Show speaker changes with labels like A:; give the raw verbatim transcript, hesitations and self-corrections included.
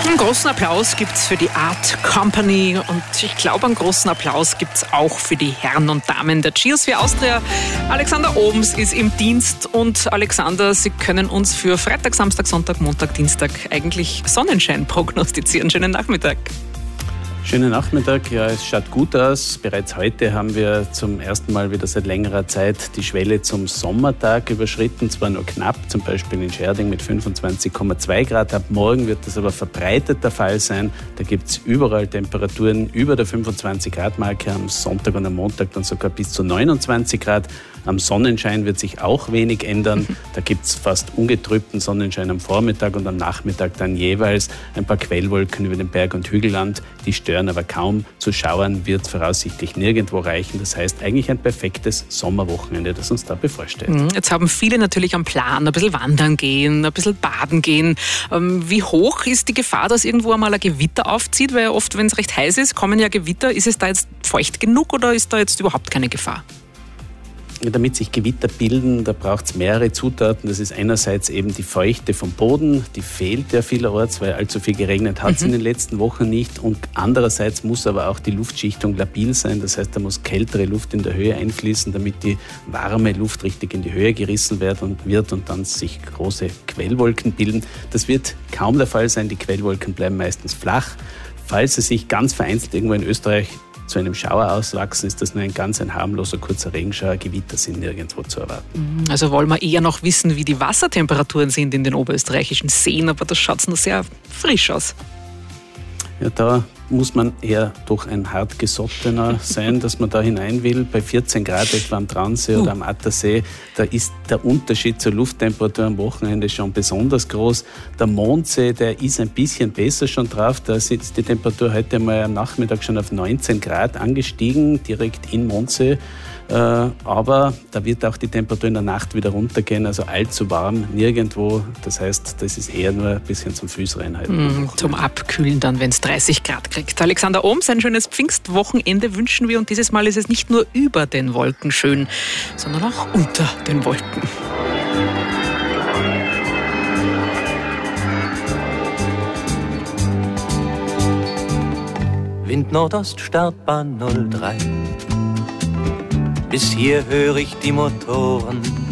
A: Einen großen Applaus gibt es für die Art Company und ich glaube, einen großen Applaus gibt es auch für die Herren und Damen der Geosphere Austria. Alexander Obens ist im Dienst und Alexander, Sie können uns für Freitag, Samstag, Sonntag, Montag, Dienstag eigentlich Sonnenschein prognostizieren. Schönen Nachmittag.
B: Schönen Nachmittag. Ja, es schaut gut aus. Bereits heute haben wir zum ersten Mal wieder seit längerer Zeit die Schwelle zum Sommertag überschritten. Zwar nur knapp, zum Beispiel in Scherding mit fünfundzwanzig Komma zwei Grad. Ab morgen wird das aber verbreitet der Fall sein. Da gibt es überall Temperaturen über der fünfundzwanzig Grad Marke. Am Sonntag und am Montag dann sogar bis zu neunundzwanzig Grad. Am Sonnenschein wird sich auch wenig ändern. Da gibt es fast ungetrübten Sonnenschein am Vormittag und am Nachmittag dann jeweils ein paar Quellwolken über dem Berg- und Hügelland. Die stören aber kaum. Zu Schauern wird voraussichtlich nirgendwo reichen. Das heißt eigentlich ein perfektes Sommerwochenende, das uns da bevorsteht.
A: Jetzt haben viele natürlich am Plan, ein bisschen wandern gehen, ein bisschen baden gehen. Wie hoch ist die Gefahr, dass irgendwo einmal ein Gewitter aufzieht? Weil oft, wenn es recht heiß ist, kommen ja Gewitter. Ist es da jetzt feucht genug oder ist da jetzt überhaupt keine Gefahr?
B: Damit sich Gewitter bilden, da braucht es mehrere Zutaten. Das ist einerseits eben die Feuchte vom Boden, die fehlt ja vielerorts, weil allzu viel geregnet hat es mhm. in den letzten Wochen nicht. Und andererseits muss aber auch die Luftschichtung labil sein. Das heißt, da muss kältere Luft in der Höhe einfließen, damit die warme Luft richtig in die Höhe gerissen wird und, wird und dann sich große Quellwolken bilden. Das wird kaum der Fall sein. Die Quellwolken bleiben meistens flach. Falls sie sich ganz vereinzelt irgendwo in Österreich zu einem Schauer auswachsen, ist das nur ein ganz ein harmloser, kurzer Regenschauer. Gewitter sind nirgendwo zu erwarten.
A: Also wollen wir eher noch wissen, wie die Wassertemperaturen sind in den oberösterreichischen Seen, aber das schaut noch sehr frisch aus.
B: Ja, da muss man eher doch ein hartgesottener sein, dass man da hinein will. Bei vierzehn Grad etwa am Traunsee oder am Attersee, da ist der Unterschied zur Lufttemperatur am Wochenende schon besonders groß. Der Mondsee, der ist ein bisschen besser schon drauf. Da ist die Temperatur heute mal am Nachmittag schon auf neunzehn Grad angestiegen, direkt in Mondsee. Aber da wird auch die Temperatur in der Nacht wieder runtergehen, also allzu warm nirgendwo. Das heißt, das ist eher nur ein bisschen zum Füßreinhalten.
A: Mm, zum Abkühlen dann, wenn es dreißig Grad kriegt. Alexander Ohms, ein schönes Pfingstwochenende wünschen wir und dieses Mal ist es nicht nur über den Wolken schön, sondern auch unter den Wolken.
C: Wind Nordost, Startbahn null drei. Bis hier höre ich die Motoren